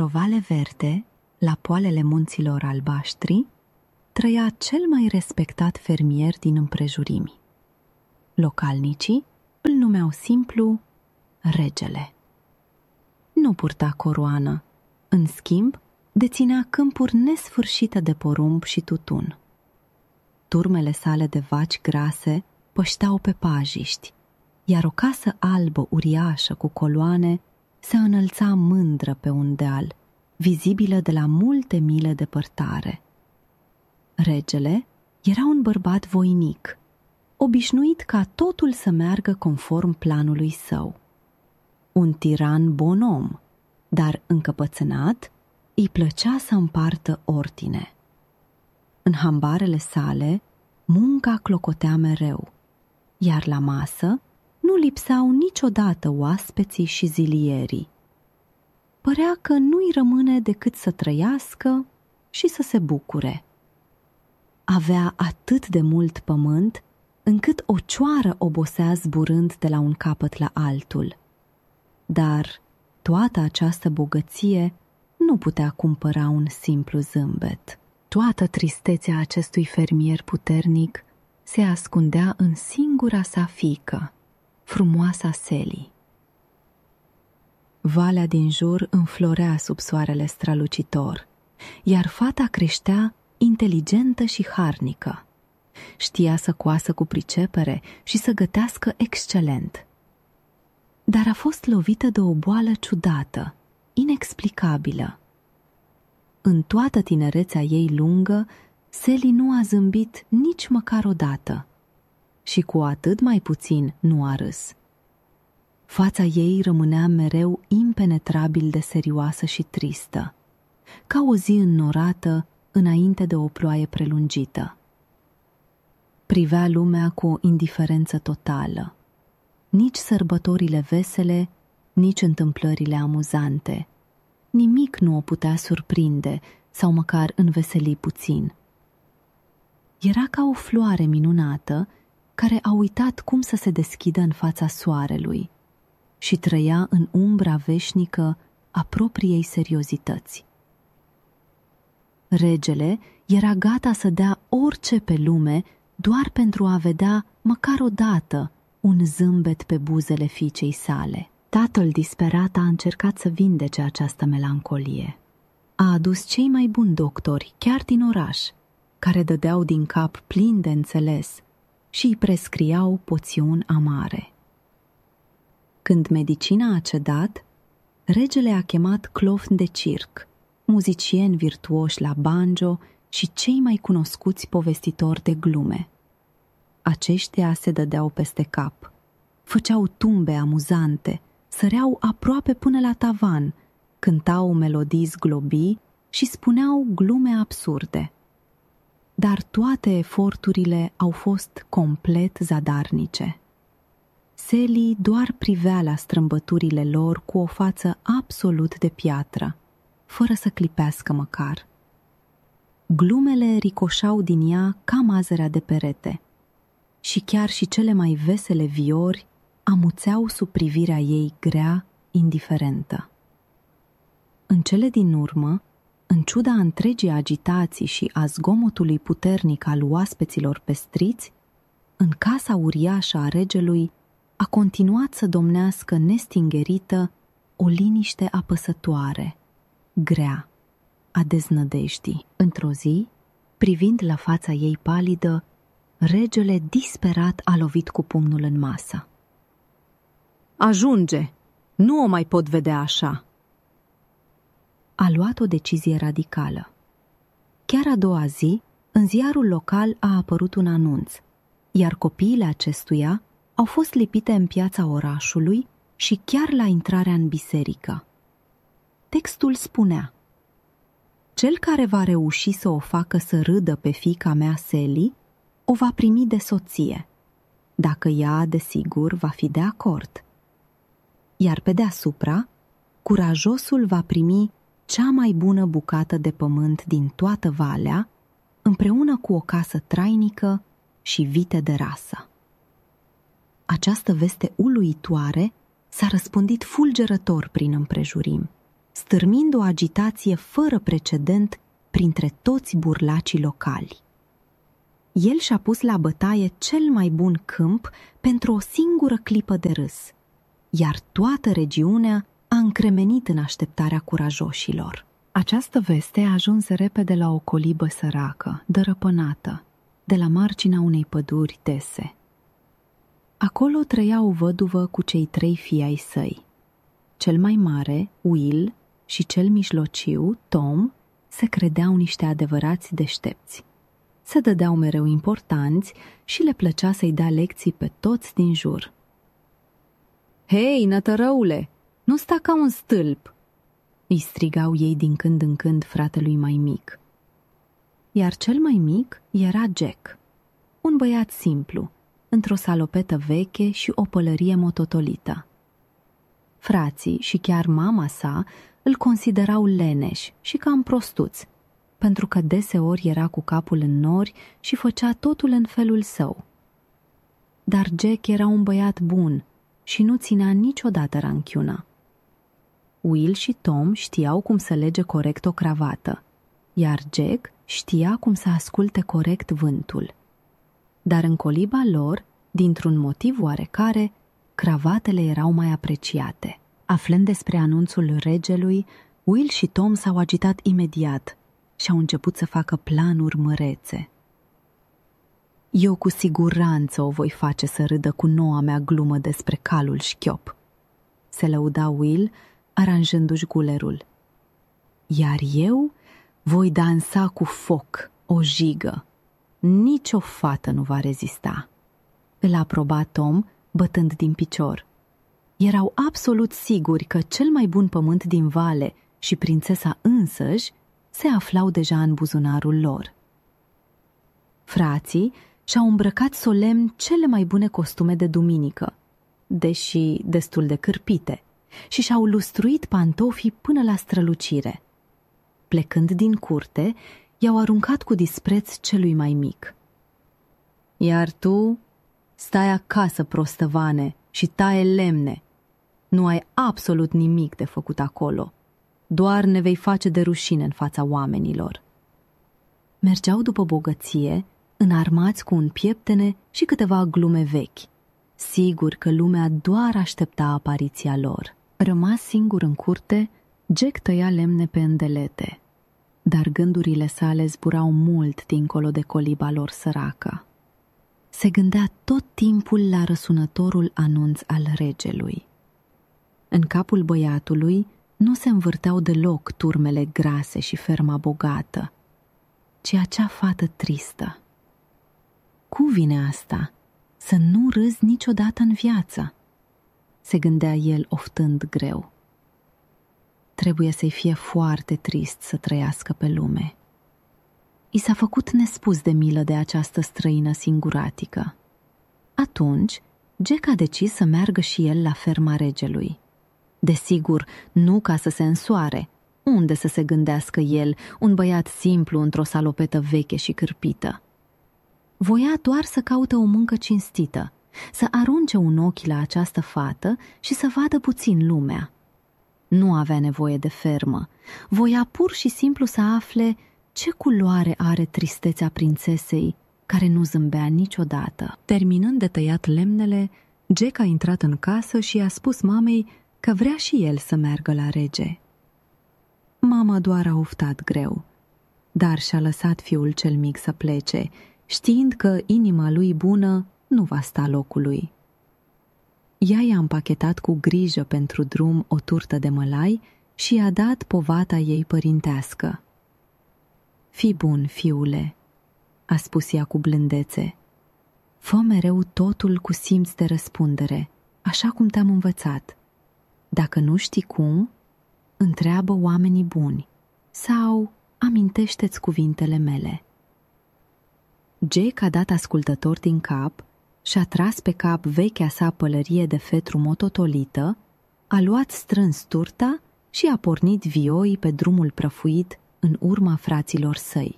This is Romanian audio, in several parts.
Într-o vale verde, la poalele munților albaștri, trăia cel mai respectat fermier din împrejurimi. Localnicii îl numeau simplu Regele. Nu purta coroană, în schimb, deținea câmpuri nesfârșite de porumb și tutun. Turmele sale de vaci grase pășteau pe pajiști, iar o casă albă uriașă cu coloane se înălța mândră pe un deal, vizibilă de la multe mile depărtare. Regele era un bărbat voinic, obișnuit ca totul să meargă conform planului său. Un tiran bonom, dar încăpățânat, îi plăcea să împartă ordine. În hambarele sale, munca clocotea mereu, iar la masă nu lipseau niciodată oaspeții și zilierii. Părea că nu-i rămâne decât să trăiască și să se bucure. Avea atât de mult pământ, încât o cioară obosea zburând de la un capăt la altul. Dar toată această bogăție nu putea cumpăra un simplu zâmbet. Toată tristețea acestui fermier puternic se ascundea în singura sa fiică, frumoasa Sally. Valea din jur înflorea sub soarele strălucitor, iar fata creștea inteligentă și harnică. Știa să coasă cu pricepere și să gătească excelent. Dar a fost lovită de o boală ciudată, inexplicabilă. În toată tinerețea ei lungă, Sally nu a zâmbit nici măcar o dată și cu atât mai puțin nu a râs. Fața ei rămânea mereu impenetrabil de serioasă și tristă, ca o zi înnorată înainte de o ploaie prelungită. Privea lumea cu o indiferență totală. Nici sărbătorile vesele, nici întâmplările amuzante. Nimic nu o putea surprinde sau măcar înveseli puțin. Era ca o floare minunată care a uitat cum să se deschidă în fața soarelui și trăia în umbra veșnică a propriei seriozități. Regele era gata să dea orice pe lume doar pentru a vedea măcar o dată un zâmbet pe buzele fiicei sale. Tatăl disperat a încercat să vindece această melancolie. A adus cei mai buni doctori, chiar din oraș, care dădeau din cap plin de înțeles și îi prescriau poțiuni amare. Când medicina a cedat, regele a chemat clofni de circ, muzicieni virtuoși la banjo și cei mai cunoscuți povestitori de glume. Aceștia se dădeau peste cap, făceau tumbe amuzante, săreau aproape până la tavan, cântau melodii zglobii și spuneau glume absurde. Dar toate eforturile au fost complet zadarnice. Sally doar privea la strâmbăturile lor cu o față absolut de piatră, fără să clipească măcar. Glumele ricoșau din ea ca mazărea de perete și chiar și cele mai vesele viori amuțeau sub privirea ei grea, indiferentă. În cele din urmă, în ciuda întregii agitații și a zgomotului puternic al oaspeților pestriți, în casa uriașă a regelui a continuat să domnească nestingerită o liniște apăsătoare, grea, a deznădejdii. Într-o zi, privind la fața ei palidă, regele disperat a lovit cu pumnul în masă. Ajunge! Nu o mai pot vedea așa! A luat o decizie radicală. Chiar a doua zi, în ziarul local a apărut un anunț, iar copiile acestuia au fost lipite în piața orașului și chiar la intrarea în biserică. Textul spunea: cel care va reuși să o facă să râdă pe fiica mea Sally, o va primi de soție, dacă ea, desigur, va fi de acord. Iar pe deasupra, curajosul va primi cea mai bună bucată de pământ din toată valea, împreună cu o casă trainică și vite de rasă. Această veste uluitoare s-a răspândit fulgerător prin împrejurim stârmind o agitație fără precedent printre toți burlacii locali. El și-a pus la bătaie cel mai bun câmp pentru o singură clipă de râs, iar toată regiunea a încremenit în așteptarea curajoșilor. Această veste a ajuns repede la o colibă săracă, dărăpânată, de la marginea unei păduri dese. Acolo trăia o văduvă cu cei 3 fii ai săi. Cel mai mare, Will, și cel mijlociu, Tom, se credeau niște adevărați deștepți. Se dădeau mereu importanți și le plăcea să-i dea lecții pe toți din jur. „Hei, nătărăule, nu sta ca un stâlp!" îi strigau ei din când în când fratelui mai mic. Iar cel mai mic era Jack, un băiat simplu, într-o salopetă veche și o pălărie mototolită. Frații și chiar mama sa îl considerau leneș și cam prostuț, pentru că deseori era cu capul în nori și făcea totul în felul său. Dar Jack era un băiat bun și nu ținea niciodată ranchiuna. Will și Tom știau cum să lege corect o cravată, iar Jack știa cum să asculte corect vântul. Dar în coliba lor, dintr-un motiv oarecare, cravatele erau mai apreciate. Aflând despre anunțul regelui, Will și Tom s-au agitat imediat și au început să facă planuri mărețe. „Eu cu siguranță o voi face să râdă cu noua mea glumă despre calul șchiop," se lăuda Will, aranjându-și gulerul. „Iar eu voi dansa cu foc, o jigă. Nici o fată nu va rezista," îl aproba Tom, bătând din picior. Erau absolut siguri că cel mai bun pământ din vale și prințesa însăși se aflau deja în buzunarul lor. Frații și-au îmbrăcat solemn cele mai bune costume de duminică, deși destul de cârpite, și și-au lustruit pantofii până la strălucire. Plecând din curte, i-au aruncat cu dispreț celui mai mic. „Iar tu stai acasă, prostăvane, și taie lemne. Nu ai absolut nimic de făcut acolo. Doar ne vei face de rușine în fața oamenilor." Mergeau după bogăție, înarmați cu un pieptene și câteva glume vechi, sigur că lumea doar aștepta apariția lor. Rămas singur în curte, Jack tăia lemne pe îndelete, dar gândurile sale zburau mult dincolo de coliba lor săracă. Se gândea tot timpul la răsunătorul anunț al regelui. În capul băiatului nu se învârteau deloc turmele grase și ferma bogată, ci acea fată tristă. Cu vine asta? Să nu râzi niciodată în viață, se gândea el oftând greu. Trebuie să-i fie foarte trist să trăiască pe lume. I s-a făcut nespus de milă de această străină singuratică. Atunci, Jack a decis să meargă și el la ferma regelui. Desigur, nu ca să se însoare. Unde să se gândească el, un băiat simplu într-o salopetă veche și cârpită? Voia doar să caute o muncă cinstită, să arunce un ochi la această fată și să vadă puțin lumea. Nu avea nevoie de fermă, voia pur și simplu să afle ce culoare are tristețea prințesei care nu zâmbea niciodată. Terminând de tăiat lemnele, Jack a intrat în casă și i-a spus mamei că vrea și el să meargă la rege. Mama doar a oftat greu, dar și-a lăsat fiul cel mic să plece, știind că inima lui bună nu va sta locului. Ea i-a împachetat cu grijă pentru drum o turtă de mălai și i-a dat povata ei părintească. „Fii bun, fiule," a spus ea cu blândețe. „Fă mereu totul cu simț de răspundere, așa cum te-am învățat. Dacă nu știi cum, întreabă oamenii buni sau amintește-ți cuvintele mele." Jack a dat ascultător din cap și-a tras pe cap vechea sa pălărie de fetru mototolită, a luat strâns turta și a pornit vioi pe drumul prăfuit în urma fraților săi.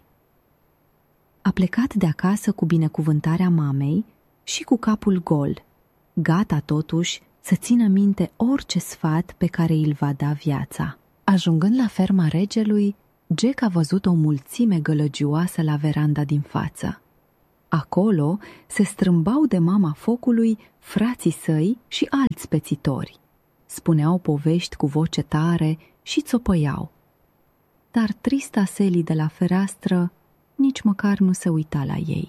A plecat de acasă cu binecuvântarea mamei și cu capul gol, gata totuși să țină minte orice sfat pe care îl va da viața. Ajungând la ferma regelui, Jack a văzut o mulțime gălăgioasă la veranda din față. Acolo se strâmbau de mama focului frații săi și alți pețitori. Spuneau povești cu voce tare și țopăiau. Dar trista Sally de la fereastră nici măcar nu se uita la ei.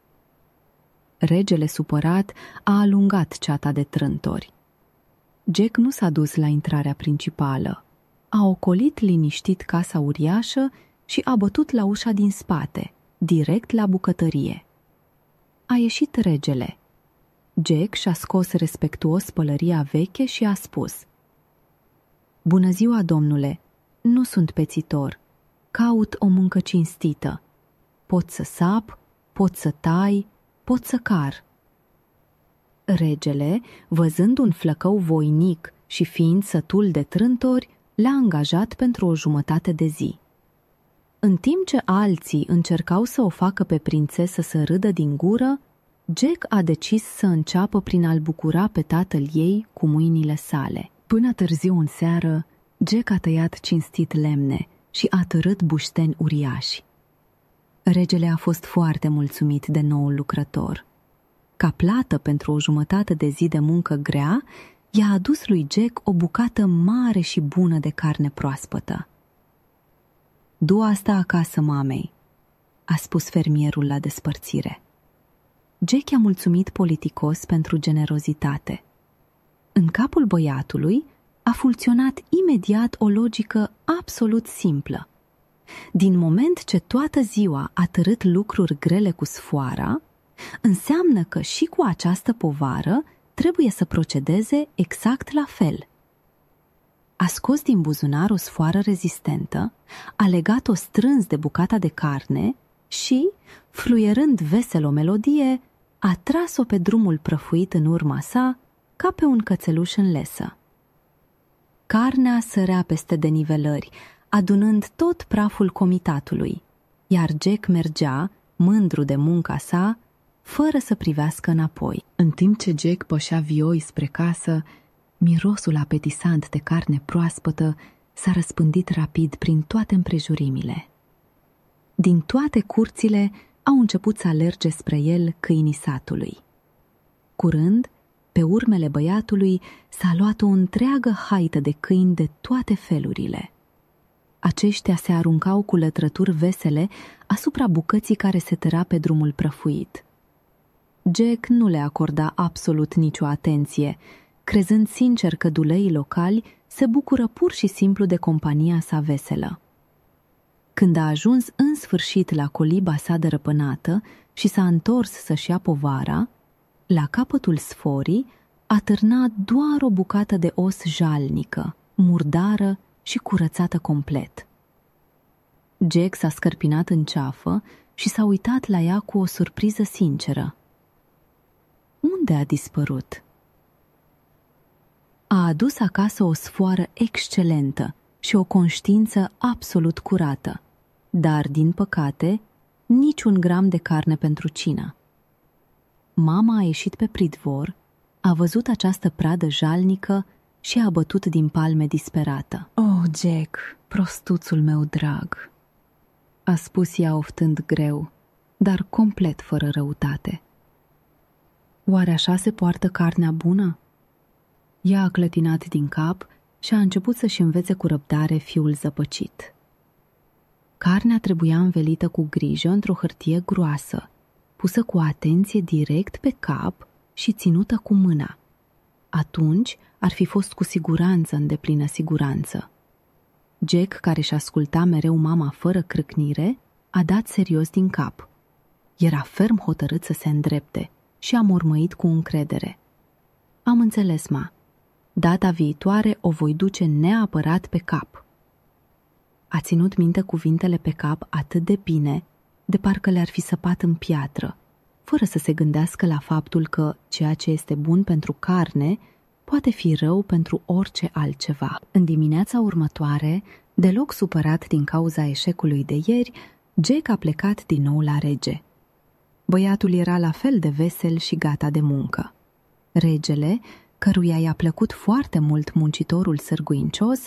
Regele supărat a alungat ceata de trântori. Jack nu s-a dus la intrarea principală. A ocolit liniștit casa uriașă și a bătut la ușa din spate, direct la bucătărie. A ieșit regele. Jack și-a scos respectuos pălăria veche și a spus: "Bună ziua, domnule, nu sunt pețitor. Caut o muncă cinstită. Pot să sap, pot să tai, pot să car." Regele, văzând un flăcău voinic și fiind sătul de trântori, l-a angajat pentru o jumătate de zi. În timp ce alții încercau să o facă pe prințesă să râdă din gură, Jack a decis să înceapă prin a-l bucura pe tatăl ei cu mâinile sale. Până târziu în seară, Jack a tăiat cinstit lemne și a târât bușteni uriași. Regele a fost foarte mulțumit de noul lucrător. Ca plată pentru o jumătate de zi de muncă grea, i-a adus lui Jack o bucată mare și bună de carne proaspătă. "Du asta acasă mamei," a spus fermierul la despărțire. Jack i-a mulțumit politicos pentru generozitate. În capul băiatului a funcționat imediat o logică absolut simplă. Din moment ce toată ziua a târât lucruri grele cu sfoara, înseamnă că și cu această povară trebuie să procedeze exact la fel. A scos din buzunar o sfoară rezistentă, a legat-o strâns de bucata de carne și, fluierând vesel o melodie, a tras-o pe drumul prăfuit în urma sa ca pe un cățeluș în lesă. Carnea sărea peste denivelări, adunând tot praful comitatului, iar Jack mergea, mândru de munca sa, fără să privească înapoi. În timp ce Jack pășea vioi spre casă, mirosul apetisant de carne proaspătă s-a răspândit rapid prin toate împrejurimile. Din toate curțile au început să alerge spre el câinii satului. Curând, pe urmele băiatului s-a luat o întreagă haită de câini de toate felurile. Aceștia se aruncau cu lătrături vesele asupra bucății care se tăra pe drumul prăfuit. Jack nu le acorda absolut nicio atenție, crezând sincer că duleii locali se bucură pur și simplu de compania sa veselă. Când a ajuns în sfârșit la coliba sa dărăpânată și s-a întors să-și ia povara, la capătul sforii a târnat doar o bucată de os jalnică, murdară și curățată complet. Jack s-a scărpinat în ceafă și s-a uitat la ea cu o surpriză sinceră. Unde a dispărut? A adus acasă o sfoară excelentă și o conștiință absolut curată, dar, din păcate, niciun gram de carne pentru cină. Mama a ieșit pe pridvor, a văzut această pradă jalnică și a bătut din palme disperată. "Oh, Jack, prostuțul meu drag," a spus ea oftând greu, dar complet fără răutate. "Oare așa se poartă carnea bună?" Ea a clătinat din cap și a început să-și învețe cu răbdare fiul zăpăcit. Carnea trebuia învelită cu grijă într-o hârtie groasă, pusă cu atenție direct pe cap și ținută cu mâna. Atunci ar fi fost cu siguranță în deplină siguranță. Jack, care și asculta mereu mama fără crâcnire, a dat serios din cap. Era ferm hotărât să se îndrepte și a mormăit cu încredere. "Am înțeles, ma. Data viitoare o voi duce neapărat pe cap." A ținut minte cuvintele pe cap atât de bine, de parcă le-ar fi săpat în piatră, fără să se gândească la faptul că ceea ce este bun pentru carne poate fi rău pentru orice altceva. În dimineața următoare, deloc supărat din cauza eșecului de ieri, Jack a plecat din nou la rege. Băiatul era la fel de vesel și gata de muncă. Regele, căruia i-a plăcut foarte mult muncitorul sârguincios,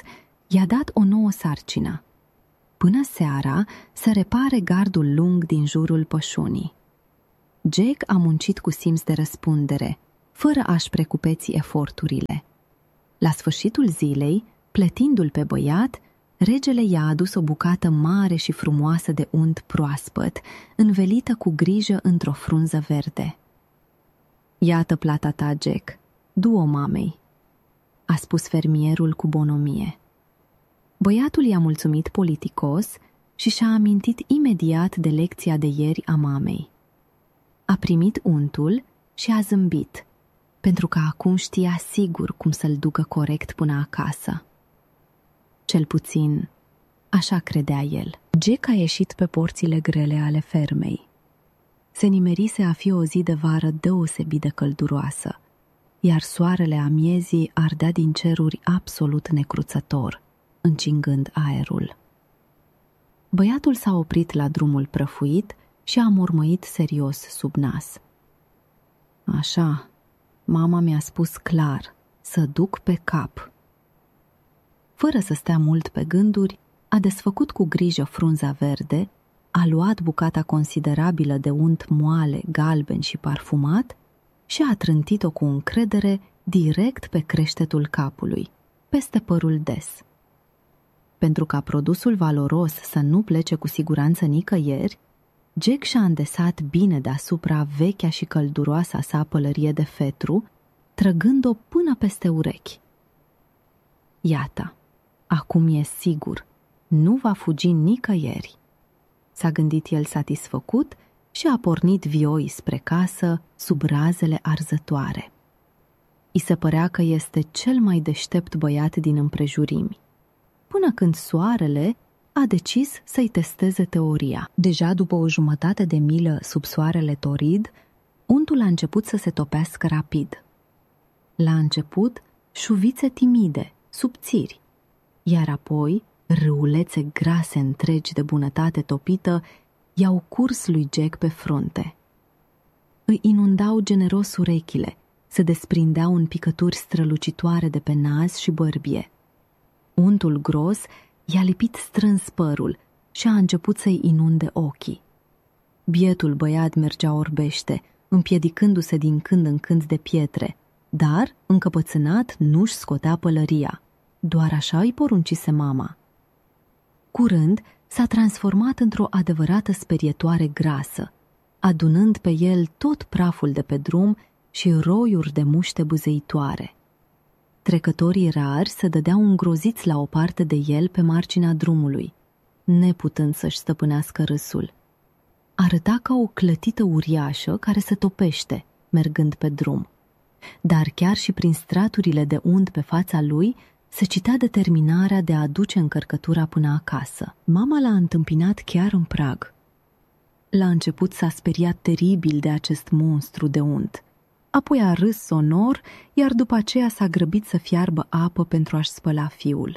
i-a dat o nouă sarcină. Până seara să repare gardul lung din jurul pășunii. Jack a muncit cu simț de răspundere, fără a-și precupeți eforturile. La sfârșitul zilei, plătindu-l pe băiat, regele i-a adus o bucată mare și frumoasă de unt proaspăt, învelită cu grijă într-o frunză verde. "Iată plata ta, Jack, du-o mamei," a spus fermierul cu bonomie. Băiatul i-a mulțumit politicos și și-a amintit imediat de lecția de ieri a mamei. A primit untul și a zâmbit, pentru că acum știa sigur cum să-l ducă corect până acasă. Cel puțin, așa credea el. Jack a ieșit pe porțile grele ale fermei. Se nimerise a fi o zi de vară deosebit de călduroasă, iar soarele amiezii ardea din ceruri absolut necruțător, încingând aerul. Băiatul s-a oprit la drumul prăfuit și a mormăit serios sub nas. "Așa, mama mi-a spus clar, să duc pe cap." Fără să stea mult pe gânduri, a desfăcut cu grijă frunza verde, a luat bucata considerabilă de unt moale, galben și parfumat și a trântit-o cu încredere direct pe creștetul capului, peste părul des. Pentru ca produsul valoros să nu plece cu siguranță nicăieri, Jack și-a îndesat bine deasupra vechea și călduroasa sa pălărie de fetru, trăgând-o până peste urechi. "Iată, acum e sigur, nu va fugi nicăieri," s-a gândit el satisfăcut și a pornit vioi spre casă sub razele arzătoare. I se părea că este cel mai deștept băiat din împrejurimi, până când soarele a decis să-i testeze teoria. Deja după o jumătate de milă sub soarele torid, untul a început să se topească rapid. La început, șuvițe timide, subțiri, iar apoi râulețe grase întregi de bunătate topită i-au curs lui Jack pe frunte. Îi inundau generos urechile, se desprindeau în picături strălucitoare de pe nas și bărbie. Untul gros i-a lipit strâns părul și a început să-i inunde ochii. Bietul băiat mergea orbește, împiedicându-se din când în când de pietre, dar, încăpățânat, nu-și scotea pălăria. Doar așa îi poruncise mama. Curând s-a transformat într-o adevărată sperietoare grasă, adunând pe el tot praful de pe drum și roiuri de muște buzeitoare. Trecătorii rari se dădeau îngroziți la o parte de el pe marginea drumului, neputând să-și stăpânească râsul. Arăta ca o clătită uriașă care se topește, mergând pe drum. Dar chiar și prin straturile de unt pe fața lui se citea determinarea de a duce încărcătura până acasă. Mama l-a întâmpinat chiar în prag. La început s-a speriat teribil de acest monstru de unt. Apoi a râs sonor, iar după aceea s-a grăbit să fiarbă apă pentru a-și spăla fiul.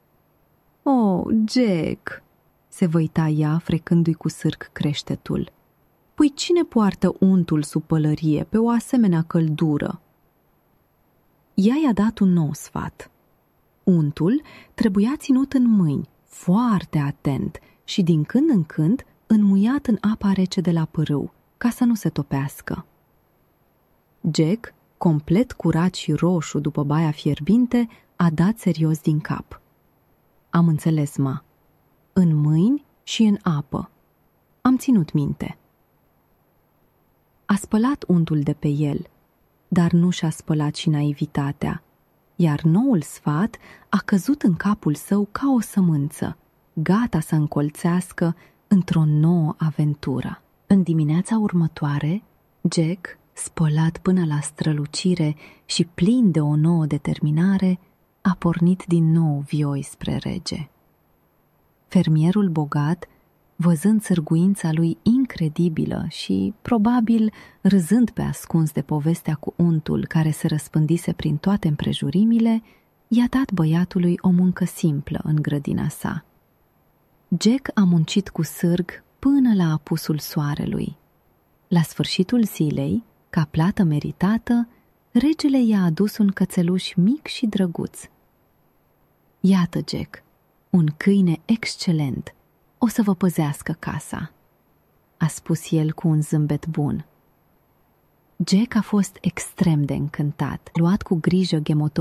"Oh, Jack!" se văita ea, frecându-i cu sârc creștetul. "Păi cine poartă untul sub pălărie pe o asemenea căldură?" Ea i-a dat un nou sfat. Untul trebuia ținut în mâini, foarte atent și din când în când înmuiat în apa rece de la pârâu, ca să nu se topească. Jack, complet curat și roșu după baia fierbinte, a dat serios din cap. "Am înțeles, ma. În mâini și în apă. Am ținut minte." A spălat untul de pe el, dar nu și-a spălat și naivitatea, iar noul sfat a căzut în capul său ca o sămânță, gata să încolțească într-o nouă aventură. În dimineața următoare, Jack, spălat până la strălucire și plin de o nouă determinare, a pornit din nou vioi spre rege. Fermierul bogat, văzând sârguința lui incredibilă și, probabil, râzând pe ascuns de povestea cu untul care se răspândise prin toate împrejurimile, i-a dat băiatului o muncă simplă în grădina sa. Jack a muncit cu sârg până la apusul soarelui. La sfârșitul zilei, ca plată meritată, regele i-a adus un cățeluș mic și drăguț. Iată, Jack, un câine excelent. O să vă păzească casa, a spus el cu un zâmbet bun. Jack a fost extrem de încântat. Luat cu grijă